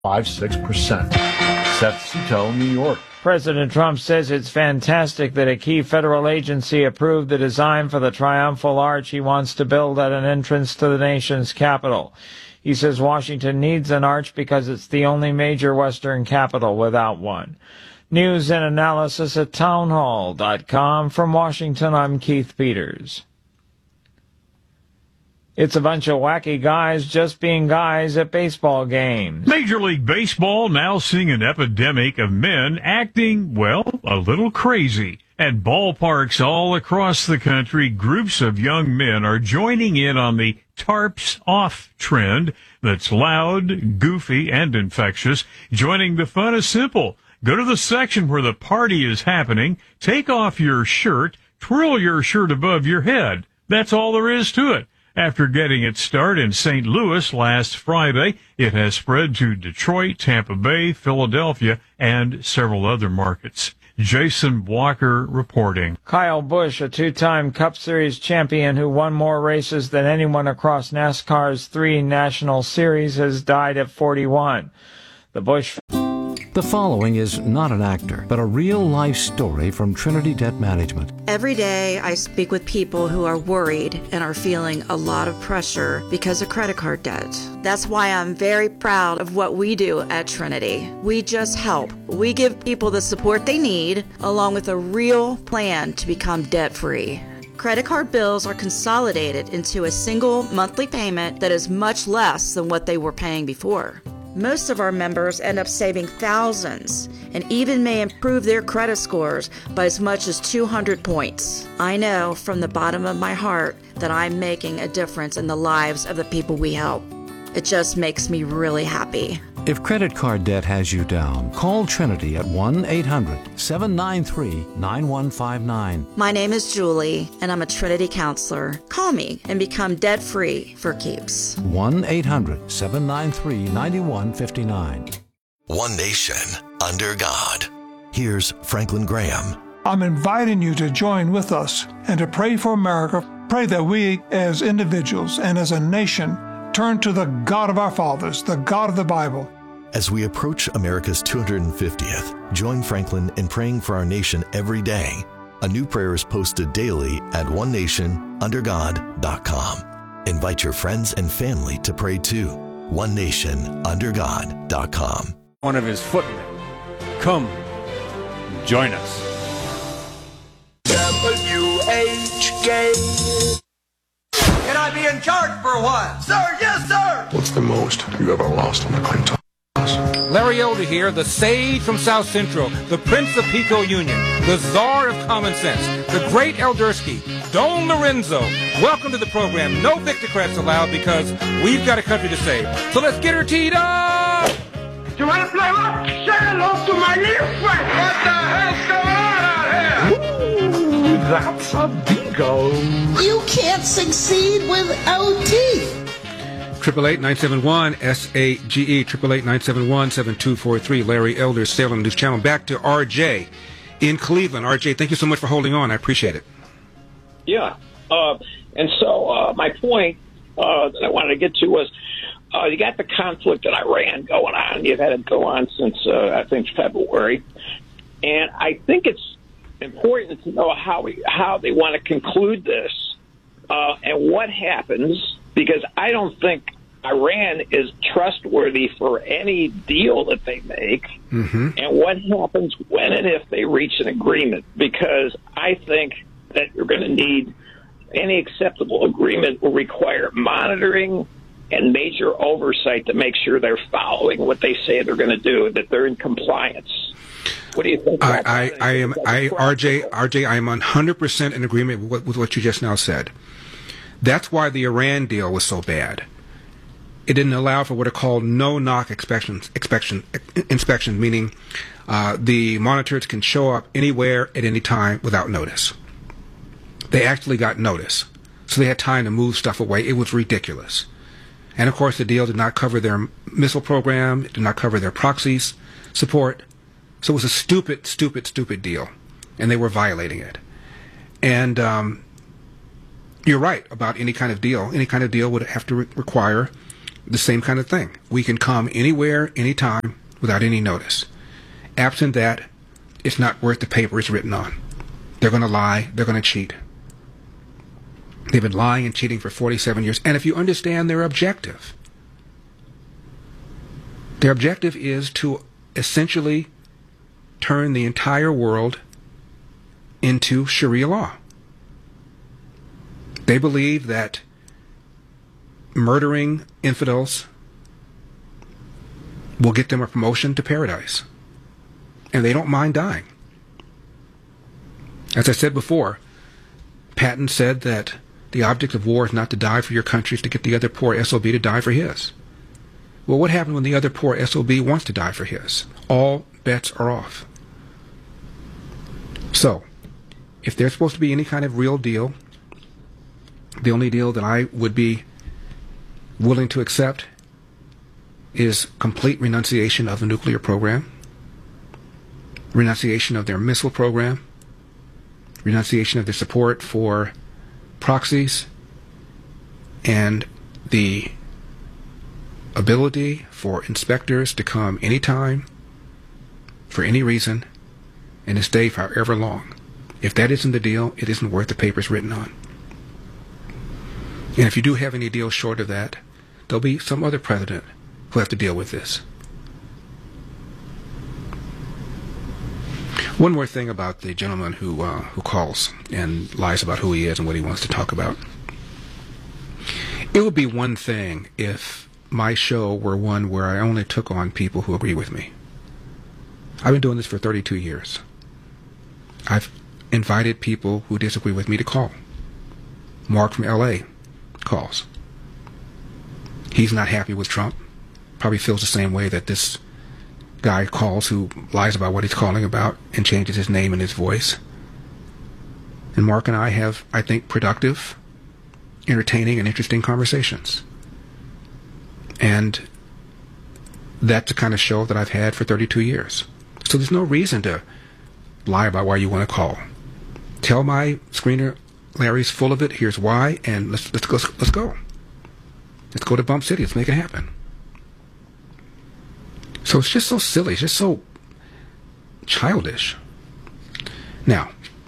6%. Seth Cito, New York. President Trump says it's fantastic that a key federal agency approved the design for the triumphal arch he wants to build at an entrance to the nation's capital. He says Washington needs an arch because it's the only major Western capital without one. News and analysis at townhall.com. From Washington, I'm Keith Peters. It's a bunch of wacky guys just being guys at baseball games. Major League Baseball now seeing an epidemic of men acting, well, a little crazy. At ballparks all across the country, groups of young men are joining in on the tarps off trend that's loud, goofy, and infectious. Joining the fun is simple. Go to the section where the party is happening, take off your shirt, twirl your shirt above your head. That's all there is to it. After getting its start in St. Louis last Friday, it has spread to Detroit, Tampa Bay, Philadelphia, and several other markets. Jason Walker reporting. Kyle Busch, a two-time Cup Series champion who won more races than anyone across NASCAR's 3 national series, has died at 41. The following is not an actor, but a real-life story from Trinity Debt Management. Every day I speak with people who are worried and are feeling a lot of pressure because of credit card debt. That's why I'm very proud of what we do at Trinity. We just help. We give people the support they need, along with a real plan to become debt-free. Credit card bills are consolidated into a single monthly payment that is much less than what they were paying before. Most of our members end up saving thousands and even may improve their credit scores by as much as 200 points. I know from the bottom of my heart that I'm making a difference in the lives of the people we help. It just makes me really happy. If credit card debt has you down, call Trinity at 1-800-793-9159. My name is Julie, and I'm a Trinity counselor. Call me and become debt-free for keeps. 1-800-793-9159. One nation, under God. Here's Franklin Graham. I'm inviting you to join with us and to pray for America. Pray that we, as individuals and as a nation, turn to the God of our fathers, the God of the Bible. As we approach America's 250th, join Franklin in praying for our nation every day. A new prayer is posted daily at onenationundergod.com. Invite your friends and family to pray too. onenationundergod.com. One of his footmen. Come, join us. WHK. Can I be in charge for a while? Sir, yes, sir! What's the most you've ever lost on the claim to us? Larry Elder here, the sage from South Central, the Prince of Pico Union, the Czar of Common Sense, the great Eldersky, Don Lorenzo. Welcome to the program. No Victocrats allowed because we've got a country to save. So let's get her teed up! You want to play what? Say hello to my little friend! What the hell's going on out here? Ooh, that's a bingo. You can't succeed without teeth. 888-971-SAGE, 888-971-7243. Larry Elder, Salem News Channel. Back to RJ in Cleveland. RJ, thank you so much for holding on. I appreciate it. Yeah. And so my point that I wanted to get to was you got the conflict in Iran going on. You've had it go on since, I think, February. And I think it's important to know how they want to conclude this and what happens, because I don't think Iran is trustworthy for any deal that they make, and what happens when and if they reach an agreement, because I think that you're going to need any acceptable agreement will require monitoring and major oversight to make sure they're following what they say they're going to do, that they're in compliance. What do you think? RJ, I am 100% in agreement with what you just now said. That's why the Iran deal was so bad. It didn't allow for what are called no-knock inspections, meaning the monitors can show up anywhere at any time without notice. They actually got notice, so they had time to move stuff away. It was ridiculous. And, of course, the deal did not cover their missile program. It did not cover their proxies support. So it was a stupid, stupid, stupid deal, and they were violating it. And you're right about any kind of deal. Any kind of deal would have to require the same kind of thing. We can come anywhere, anytime, without any notice. Absent that, it's not worth the paper it's written on. They're going to lie. They're going to cheat. They've been lying and cheating for 47 years. And if you understand their objective is to essentially turn the entire world into Sharia law. They believe that murdering infidels will get them a promotion to paradise. And they don't mind dying. As I said before, Patton said that the object of war is not to die for your country, it's to get the other poor SOB to die for his. Well, what happens when the other poor SOB wants to die for his? All bets are off. So, if there's supposed to be any kind of real deal, the only deal that I would be willing to accept is complete renunciation of the nuclear program, renunciation of their missile program, renunciation of their support for proxies, and the ability for inspectors to come anytime, for any reason, and stay for however long. If that isn't the deal, it isn't worth the paper it's written on. And if you do have any deals short of that, there'll be some other president who'll have to deal with this. One more thing about the gentleman who calls and lies about who he is and what he wants to talk about. It would be one thing if my show were one where I only took on people who agree with me. I've been doing this for 32 years. I've invited people who disagree with me to call. Mark from LA calls. He's not happy with Trump. Probably feels the same way that this guy calls who lies about what he's calling about and changes his name and his voice. And Mark and I have, I think, productive, entertaining, and interesting conversations. And that's the kind of show that I've had for 32 years. So there's no reason to lie about why you want to call. Tell my screener, Larry's full of it, here's why, and let's go. Let's go to Bump City. Let's make it happen. So it's just so silly. It's just so childish. Now,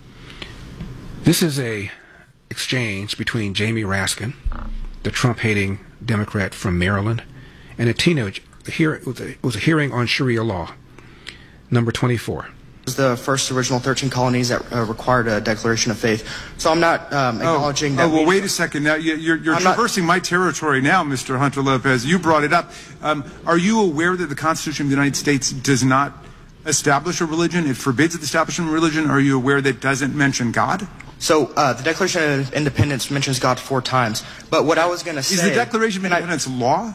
this is a exchange between Jamie Raskin, the Trump-hating Democrat from Maryland, and a teenager. It was a hearing on Sharia law, number 24. It was the first original 13 colonies that required a declaration of faith. So I'm not acknowledging that. Oh, well, wait a second. Now, you're traversing my territory now, Mr. Hunter Lopez. You brought it up. Are you aware that the Constitution of the United States does not establish a religion? It forbids the establishment of religion. Are you aware that it doesn't mention God? So the Declaration of Independence mentions God 4 times. But what I was going to say... Is the Declaration of Independence law?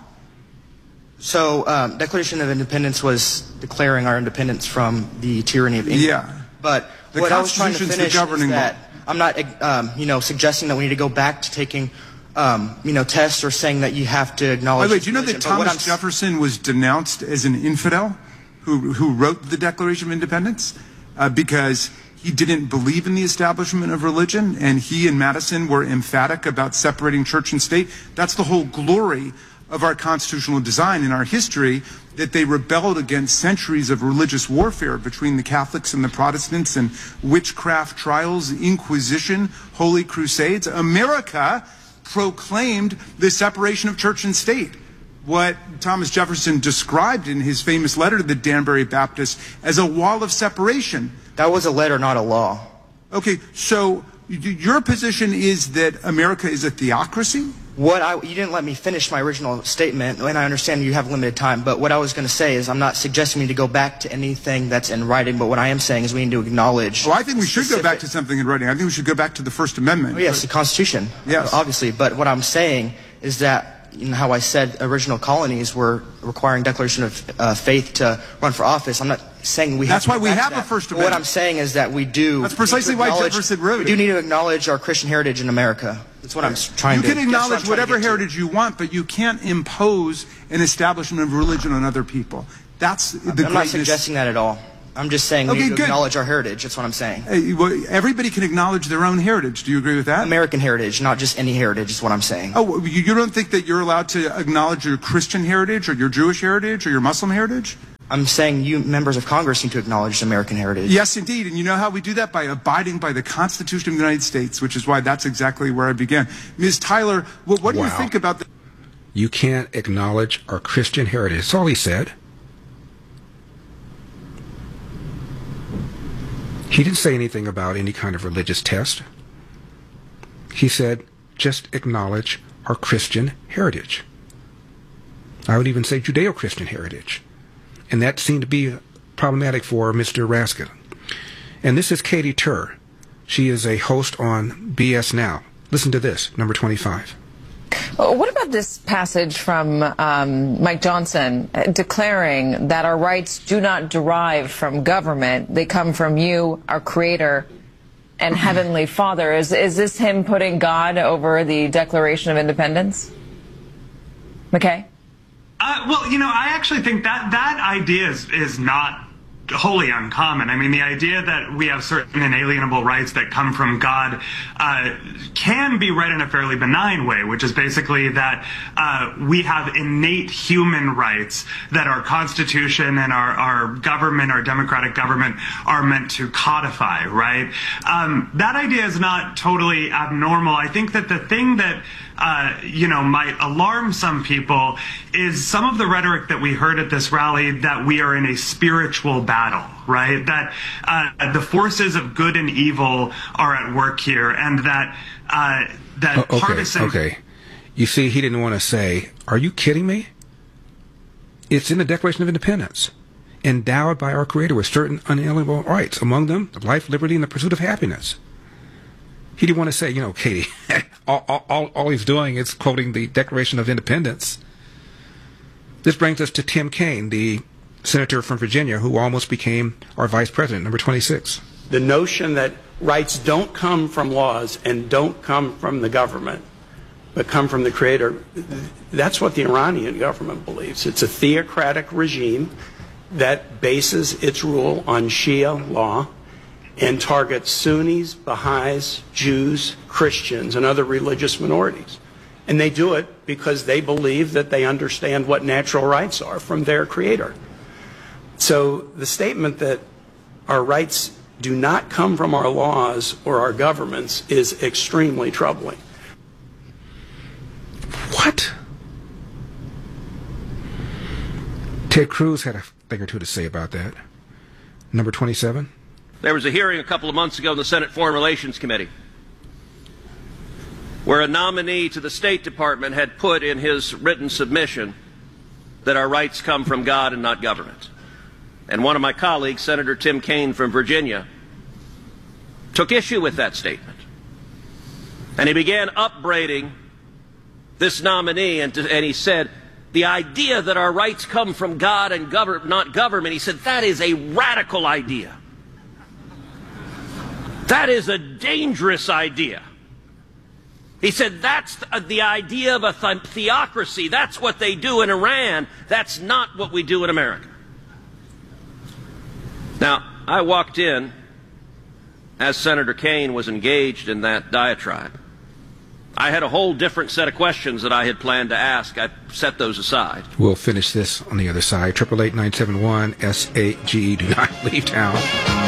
So, Declaration of Independence was declaring our independence from the tyranny of England. Yeah. But what I was trying to finish is that I'm not, suggesting that we need to go back to taking, tests or saying that you have to acknowledge. Wait, do you know that Thomas Jefferson was denounced as an infidel who wrote the Declaration of Independence because he didn't believe in the establishment of religion, and he and Madison were emphatic about separating church and state? That's the whole glory of our constitutional design in our history, that they rebelled against centuries of religious warfare between the Catholics and the Protestants and witchcraft trials, Inquisition, Holy Crusades. America proclaimed the separation of church and state, what Thomas Jefferson described in his famous letter to the Danbury Baptists as a wall of separation. That was a letter, not a law. Okay, so your position is that America is a theocracy? You didn't let me finish my original statement, and I understand you have limited time, but what I was going to say is I'm not suggesting we need to go back to anything that's in writing, but what I am saying is we need to acknowledge... Well, I think we should go back to something in writing. I think we should go back to the First Amendment. Oh, yes, the Constitution, yes. Obviously, but what I'm saying is that, how I said original colonies were requiring declaration of faith to run for office. I'm not saying we have to go back to that. That's why we have a First Amendment. What I'm saying is that we do... That's precisely why Jefferson wrote it. We do need to acknowledge our Christian heritage in America. That's what I'm trying to... You can acknowledge whatever heritage you want, but you can't impose an establishment of religion on other people. That's the greatness. I'm not suggesting that at all. I'm just saying we need to acknowledge our heritage. That's what I'm saying. Well, everybody can acknowledge their own heritage. Do you agree with that? American heritage, not just any heritage, is what I'm saying. Oh, you don't think that you're allowed to acknowledge your Christian heritage or your Jewish heritage or your Muslim heritage? I'm saying you members of Congress need to acknowledge American heritage. Yes, indeed. And you know how we do that? By abiding by the Constitution of the United States, which is why that's exactly where I began. Ms. Tyler, what do you think about the... You can't acknowledge our Christian heritage. That's all he said. He didn't say anything about any kind of religious test. He said, just acknowledge our Christian heritage. I would even say Judeo-Christian heritage. And that seemed to be problematic for Mr. Raskin. And this is Katie Tur. She is a host on BS Now. Listen to this, number 25. What about this passage from Mike Johnson declaring that our rights do not derive from government? They come from you, our Creator, and Heavenly Father. Is this him putting God over the Declaration of Independence? McKay? Well, you know, I actually think that idea is not wholly uncommon. I mean, the idea that we have certain inalienable rights that come from God can be read in a fairly benign way, which is basically that we have innate human rights that our Constitution and our government, our democratic government, are meant to codify, right? That idea is not totally abnormal. I think that the thing that might alarm some people is some of the rhetoric that we heard at this rally that we are in a spiritual battle, right? That the forces of good and evil are at work here, and that partisan... Okay. You see, he didn't want to say, are you kidding me? It's in the Declaration of Independence, endowed by our Creator with certain unalienable rights, among them life, liberty, and the pursuit of happiness. He didn't want to say, Katie, all he's doing is quoting the Declaration of Independence. This brings us to Tim Kaine, the senator from Virginia, who almost became our vice president, number 26. The notion that rights don't come from laws and don't come from the government, but come from the Creator, that's what the Iranian government believes. It's a theocratic regime that bases its rule on Shia law and targets Sunnis, Baha'is, Jews, Christians, and other religious minorities. And they do it because they believe that they understand what natural rights are from their Creator. So the statement that our rights do not come from our laws or our governments is extremely troubling. What? Ted Cruz had a thing or two to say about that. Number 27. There was a hearing a couple of months ago in the Senate Foreign Relations Committee where a nominee to the State Department had put in his written submission that our rights come from God and not government. And one of my colleagues, Senator Tim Kaine from Virginia, took issue with that statement. And he began upbraiding this nominee, and he said, the idea that our rights come from God and not government, he said, that is a radical idea. That is a dangerous idea. He said that's the idea of a theocracy. That's what they do in Iran. That's not what we do in America. Now, I walked in as Senator Kaine was engaged in that diatribe. I had a whole different set of questions that I had planned to ask. I set those aside. We'll finish this on the other side. 888-971-SAGE. Do not leave town.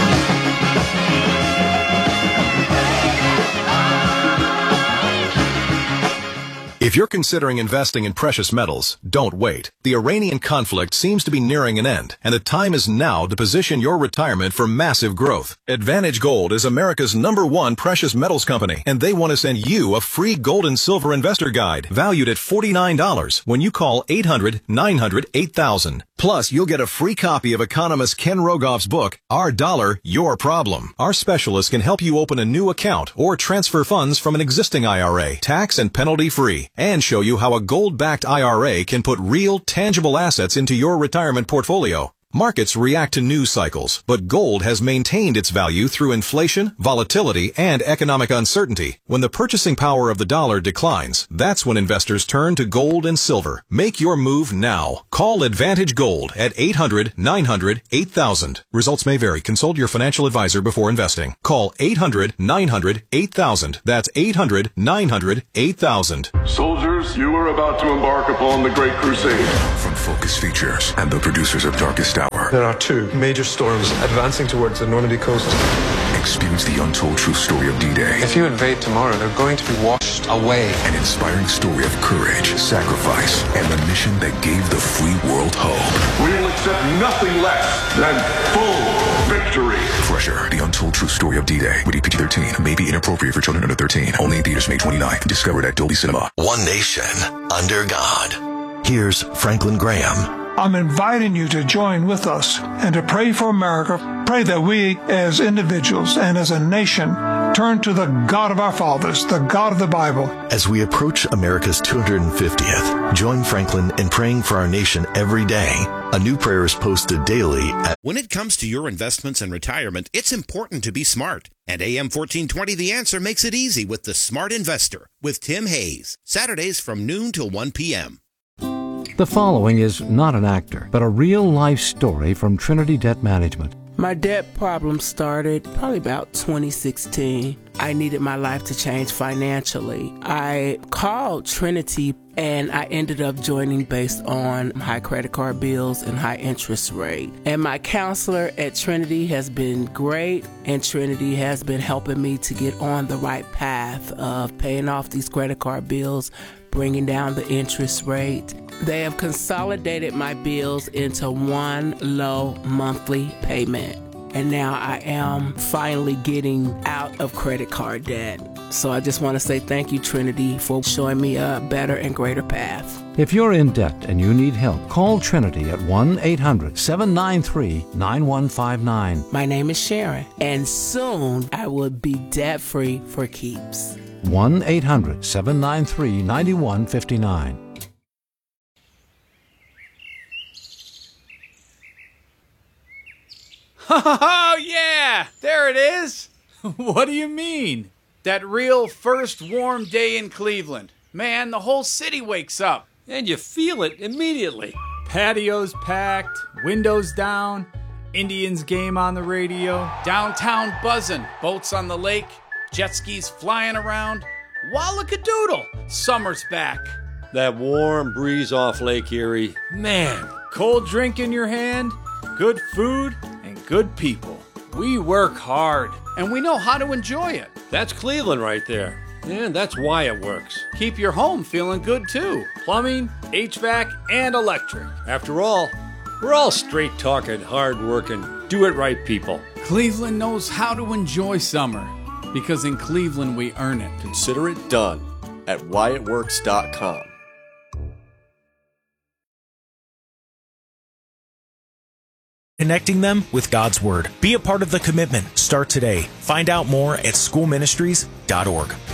If you're considering investing in precious metals, don't wait. The Iranian conflict seems to be nearing an end, and the time is now to position your retirement for massive growth. Advantage Gold is America's #1 precious metals company, and they want to send you a free gold and silver investor guide valued at $49 when you call 800-900-8000. Plus, you'll get a free copy of economist Ken Rogoff's book, Our Dollar, Your Problem. Our specialists can help you open a new account or transfer funds from an existing IRA, tax and penalty free, and show you how a gold-backed IRA can put real, tangible assets into your retirement portfolio. Markets react to news cycles, but gold has maintained its value through inflation, volatility, and economic uncertainty. When the purchasing power of the dollar declines, that's when investors turn to gold and silver. Make your move now. Call Advantage Gold at 800-900-8000. Results may vary. Consult your financial advisor before investing. Call 800-900-8000. That's 800-900-8000. Soldiers, you are about to embark upon the Great Crusade. From Focus Features and the producers of Darkest Hour. There are two major storms advancing towards the Normandy coast. Experience the untold true story of D-Day. If you invade tomorrow, they're going to be washed away. An inspiring story of courage, sacrifice, and the mission that gave the free world hope. We will accept nothing less than full victory. Crusher, the untold true story of D-Day. Rated PG-13. May be inappropriate for children under 13. Only in theaters May 29th. Discovered at Dolby Cinema. One nation under God. Here's Franklin Graham. I'm inviting you to join with us and to pray for America. Pray that we as individuals and as a nation turn to the God of our fathers, the God of the Bible. As we approach America's 250th, join Franklin in praying for our nation every day. A new prayer is posted daily at... When it comes to your investments and retirement, it's important to be smart. And AM 1420 The Answer makes it easy with The Smart Investor with Tim Hayes. Saturdays from noon till 1 p.m. The following is not an actor, but a real-life story from Trinity Debt Management. My debt problem started probably about 2016. I needed my life to change financially. I called Trinity and I ended up joining based on high credit card bills and high interest rate. And my counselor at Trinity has been great, and Trinity has been helping me to get on the right path of paying off these credit card bills, bringing down the interest rate. They have consolidated my bills into one low monthly payment. And now I am finally getting out of credit card debt. So I just want to say thank you, Trinity, for showing me a better and greater path. If you're in debt and you need help, call Trinity at 1-800-793-9159. My name is Sharon, and soon I will be debt-free for keeps. 1-800-793-9159. Oh, yeah! There it is! What do you mean? That real first warm day in Cleveland. Man, the whole city wakes up. And you feel it immediately. Patios packed, windows down, Indians game on the radio, downtown buzzing, boats on the lake, jet skis flying around. Wallakadoodle! Summer's back. That warm breeze off Lake Erie. Man, cold drink in your hand, good food, and good people. We work hard, and we know how to enjoy it. That's Cleveland right there. And that's why it works. Keep your home feeling good, too. Plumbing, HVAC, and electric. After all, we're all straight-talking, hard-working, do-it-right people. Cleveland knows how to enjoy summer, because in Cleveland we earn it. Consider it done at whyitworks.com. Connecting them with God's Word. Be a part of the commitment. Start today. Find out more at schoolministries.org.